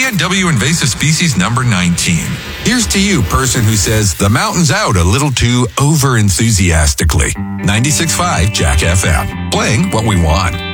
PNW invasive species number 19. Here's to you, person who says the mountain's out a little too over-enthusiastically. 96.5 Jack FM. Playing what we want.